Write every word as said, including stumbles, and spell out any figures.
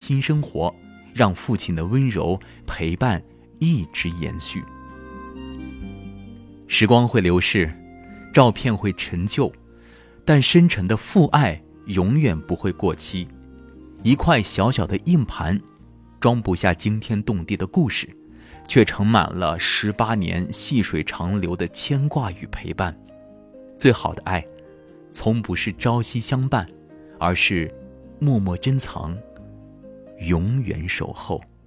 新生活，让父亲的温柔陪伴一直延续。时光会流逝，照片会陈旧，但深沉的父爱永远不会过期。一块小小的硬盘，装不下惊天动地的故事，却盛满了十八年细水长流的牵挂与陪伴。最好的爱，从不是朝夕相伴，而是默默珍藏，永远守候。